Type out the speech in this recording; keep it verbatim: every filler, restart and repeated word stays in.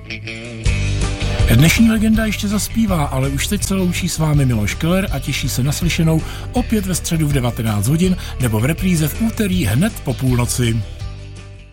Dnešní legenda ještě zaspívá, ale už teď se loučí s vámi Miloš Keller a těší se na slyšenou opět ve středu v devatenáct hodin nebo v repríze v úterý hned po půlnoci.